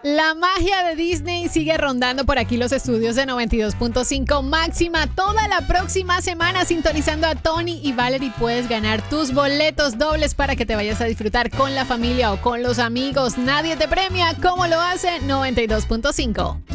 La magia de Disney sigue rondando por aquí los estudios de 92.5 Máxima. Toda la próxima semana sintonizando a Tony y Valerie puedes ganar tus boletos dobles para que te vayas a disfrutar con la familia o con los amigos. Nadie te premia como lo hace 92.5.